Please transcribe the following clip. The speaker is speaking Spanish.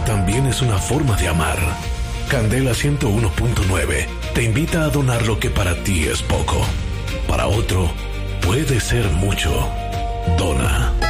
también es una forma de amar. Candela 101.9 te invita a donar lo que para ti es poco. Para otro, puede ser mucho. Dona.